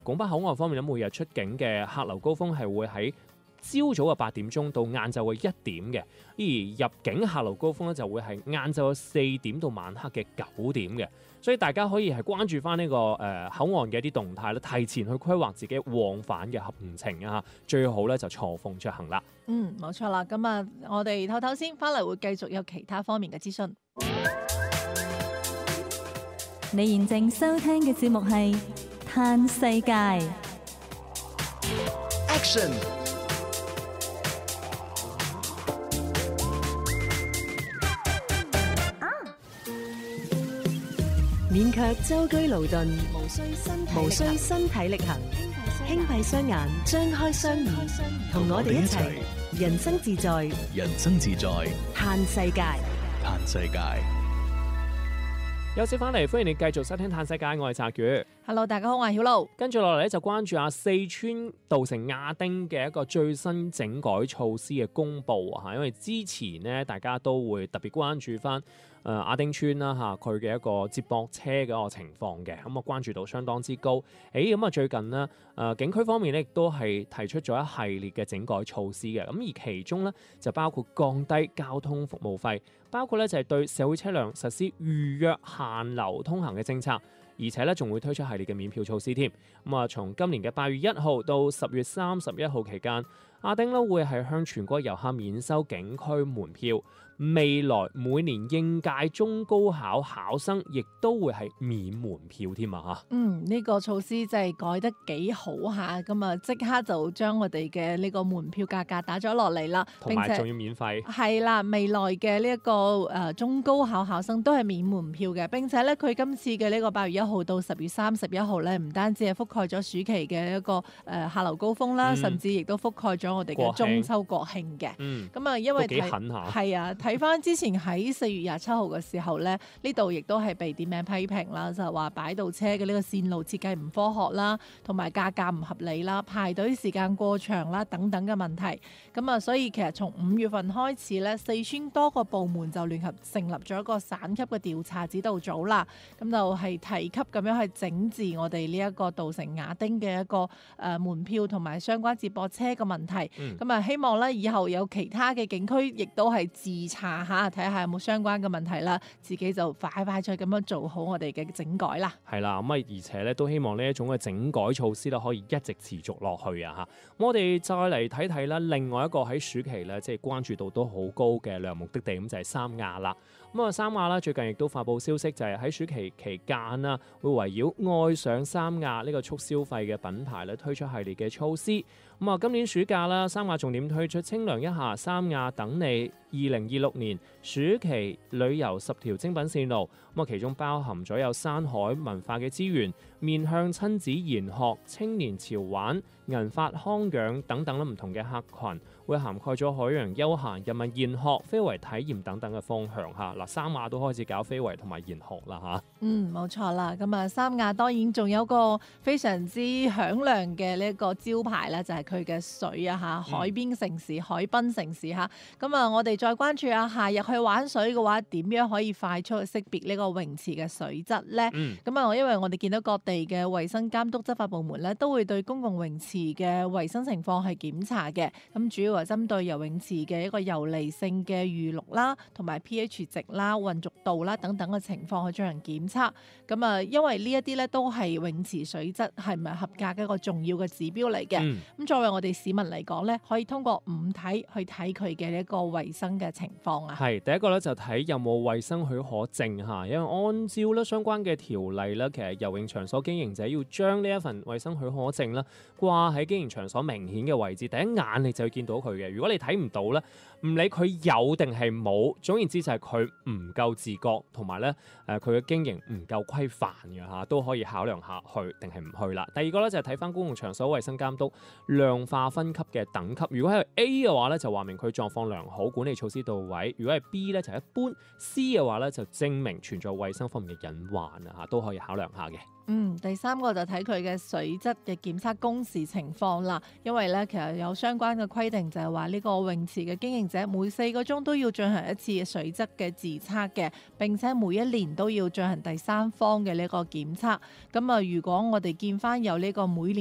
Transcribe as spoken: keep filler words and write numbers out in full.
拱北口岸方面咧，每日出境嘅客流高峰係會喺朝早嘅八點鐘到晏晝嘅一點嘅，而入境客流高峰咧就會係晏晝嘅四點到晚黑嘅九點嘅，所以大家可以係關注翻呢個誒口岸嘅一啲動態咧，提前去規劃自己往返嘅行程啊，最好咧就錯峰出行啦。 嗯，冇錯啦。咁啊，我哋唞唞先，翻嚟會繼續有其他方面嘅資訊。 你現正收聽嘅節目係《嘆世界》 Action。 勉強舟車勞頓， 無需身體無需身體力行，輕閉雙眼，張開雙耳，同我哋一齊人生自在， 人生自在， 嘆世界， 嘆世界。 休息翻嚟，歡迎你繼續收聽《嘆世界》，我係澤宇。 Hello， 大家好，我係曉露。 跟住落嚟咧，就關注下四川稻城亞丁嘅一個最新整改措施嘅公布啊！因為之前呢，大家都會特別關注翻誒亞丁村啦嚇，佢嘅一個接駁車嘅一個情況嘅，咁啊關注度相當之高。誒咁啊最近呢，誒景區方面咧亦都係提出咗一系列嘅整改措施嘅，咁而其中咧就包括降低交通服務費，包括咧就係對社會車輛實施預約限流通行嘅政策。而且咧，仲會推出系列嘅免票措施添。咁啊，從今年嘅八月一號到十月三十一號期間，亞丁咧會係向全國遊客免收景區門票。未來每年應屆中高考考生亦都會係免門票添啊！嚇， 嗯，呢、這個措施就係改得幾好下，咁啊即刻就將我哋嘅呢個門票價格打咗落嚟啦， 同埋仲要免費。 係啦，未來嘅呢一個誒、呃、中高考考生都係免門票嘅。並且咧，佢今次嘅呢個八月一號到十月三十一號咧，唔單止係覆蓋咗暑期嘅一個誒、呃、客流高峰啦，嗯、甚至亦都覆蓋咗我哋嘅中秋國慶嘅。嗯，咁啊，因為幾狠下。 係啊，睇翻之前喺四月廿七號嘅時候咧，呢度亦都係被點名批評啦，就係話擺渡車嘅呢個線路設計唔科學啦，同埋價格唔合理啦，排隊時間過長啦等等嘅問題。咁啊，所以其實從五月份開始咧，四川多個部門就聯合成立咗一個省級嘅調查指導組啦。咁就係提級咁樣去整治我哋呢一個稻城亞丁嘅一個誒門票同埋相關接駁車嘅問題。咁啊、嗯，希望咧以後有其他嘅景區亦都係自查下。睇下有冇相關嘅問題啦，自己就快快脆咁樣做好我哋嘅整改啦。 係啦，咁啊，而且咧都希望呢一種嘅整改措施咧可以一直持續落去啊！嚇，我哋再嚟睇睇啦，另外一個喺暑期咧即係關注度都好高嘅旅遊目的地，咁就係三亞啦。咁啊，三亞啦最近亦都發布消息，就係喺暑期期間啦，會圍繞愛上三亞呢個促消費嘅品牌咧推出系列嘅措施。咁啊，今年暑假啦，三亞重點推出清涼一下三亞等你二零二六年暑期旅遊十條精品線路，咁啊其中包含咗有山海文化嘅資源，面向親子研學、青年潮玩、銀髮康養等等啦唔同嘅客群，會涵蓋咗海洋休閒、人文研學、非遺體驗等等嘅方向嚇。嗱，三亞都開始搞非遺同埋研學啦嚇。 嗯，冇錯啦。咁啊，三亞當然仲有個非常之響亮嘅呢一個招牌咧，就係佢嘅水啊嚇，海邊城市、嗯、海濱城市嚇。咁啊，我哋再關注下夏日去玩水嘅話，點樣可以快速去識別呢個泳池嘅水質咧？咁啊、嗯，因為我哋見到各地嘅衛生監督執法部門咧，都會對公共泳池嘅衛生情況係檢查嘅。咁主要係針對游泳池嘅一個游離性嘅餘氯啦，同埋 pH 值啦、混濁度啦等等嘅情況去進行檢測。咁啊，因為呢一啲咧都係泳池水質係咪合格嘅一個重要嘅指標嚟嘅。咁、嗯、作為我哋市民嚟講咧，可以通過五睇去睇佢嘅一個衛生嘅情況啊。 係第一個咧就睇有冇衛生許可證嚇，因為按照咧相關嘅條例咧，其實游泳場所經營者要將呢一份衛生許可證啦掛喺經營場所明顯嘅位置，第一眼你就會見到佢嘅。如果你睇唔到咧，唔理佢有定係冇，總言之就係佢唔夠自覺，同埋咧誒佢嘅經營唔夠規範嘅嚇，都可以考量下去定係唔去啦。第二個咧就係睇翻公共場所衛生監督量化分級嘅等級，如果係 A 嘅話咧就話明佢狀況良好，管理措施到位；如果係 B 咧就一般，C 嘅話咧就證明存在衛生方面嘅隱患啊嚇，都可以考量下嘅。 嗯，第三個就睇佢嘅水質嘅檢測工時情況啦，因為咧其實有相關嘅規定就係話呢個泳池嘅經營者每四個鐘都要進行一次水質嘅自測嘅，並且每一年都要進行第三方嘅呢個檢測。咁啊，如果我哋見翻有呢個每年